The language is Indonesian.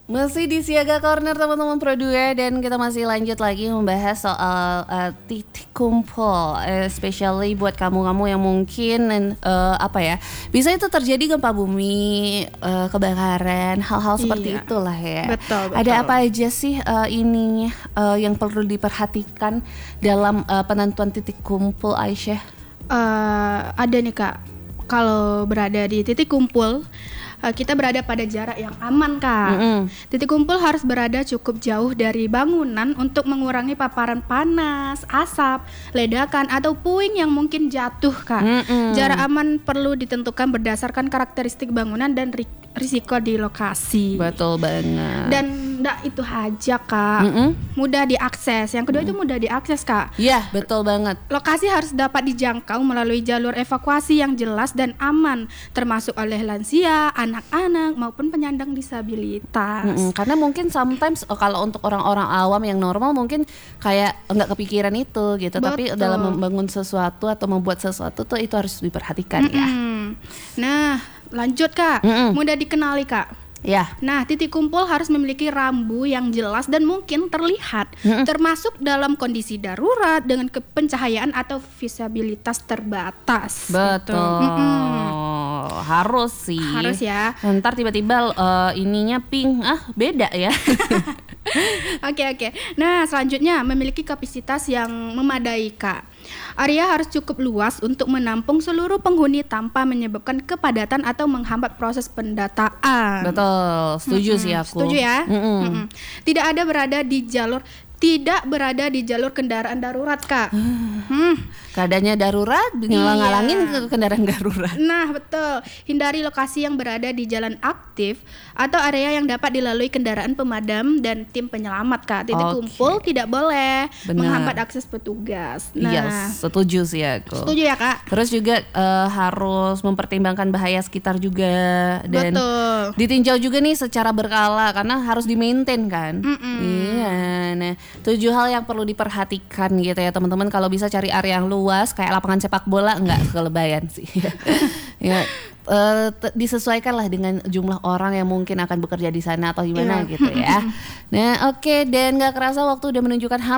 Masih di Siaga Corner teman-teman Pro 2 dan kita masih lanjut lagi membahas soal titik kumpul, especially buat kamu-kamu yang mungkin bisa itu terjadi gempa bumi, kebakaran, hal-hal seperti itulah ya. Betul. Ada apa aja sih yang perlu diperhatikan dalam penentuan titik kumpul, Aisyah? Ada nih Kak, kalau berada di titik kumpul kita berada pada jarak yang aman Kak. Titik kumpul harus berada cukup jauh dari bangunan untuk mengurangi paparan panas, asap, ledakan atau puing yang mungkin jatuh Kak. Jarak aman perlu ditentukan berdasarkan karakteristik bangunan dan risiko di lokasi. Betul banget. Dan enggak itu aja Kak, mudah diakses. Yang kedua itu mudah diakses Kak. Iya, betul banget. Lokasi harus dapat dijangkau melalui jalur evakuasi yang jelas dan aman, termasuk oleh lansia, anak-anak maupun penyandang disabilitas. Karena mungkin sometimes kalau untuk orang-orang awam yang normal mungkin kayak nggak kepikiran itu gitu. Betul. Tapi dalam membangun sesuatu atau membuat sesuatu tuh itu harus diperhatikan ya. Nah, lanjut Kak, mudah dikenali Kak. Ya. Nah, titik kumpul harus memiliki rambu yang jelas dan mungkin terlihat, termasuk dalam kondisi darurat dengan pencahayaan atau visibilitas terbatas. Betul. Gitu. Harus sih. Harus ya. Ntar tiba-tiba ininya pink, beda ya. Oke. Nah, selanjutnya memiliki kapasitas yang memadai Kak. Area harus cukup luas untuk menampung seluruh penghuni tanpa menyebabkan kepadatan atau menghambat proses pendataan. Betul, setuju sih aku. Setuju ya. Tidak berada di jalur kendaraan darurat Kak. Keadaannya darurat, ngalangin ke kendaraan darurat. Nah betul, hindari lokasi yang berada di jalan aktif atau area yang dapat dilalui kendaraan pemadam dan tim penyelamat Kak. Titik kumpul tidak boleh menghambat akses petugas. Iya, setuju sih aku. Setuju ya Kak. Terus juga harus mempertimbangkan bahaya sekitar juga dan ditinjau juga nih secara berkala karena harus di-maintain kan. Iya, nah 7 hal yang perlu diperhatikan gitu ya teman-teman. Kalau bisa cari area yang luas kayak lapangan sepak bola, nggak kelebayan sih. Ya, disesuaikan lah dengan jumlah orang yang mungkin akan bekerja di sana atau gimana gitu ya. Nah oke, dan nggak kerasa waktu udah menunjukkan